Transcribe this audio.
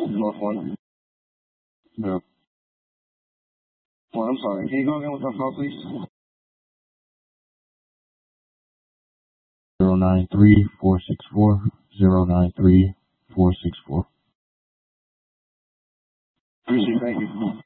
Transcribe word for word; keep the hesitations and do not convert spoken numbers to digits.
North one. Yeah. Well, I'm sorry. Can you go again with that call, please? Zero nine three four six four zero nine three four six four. Appreciate it. Thank you.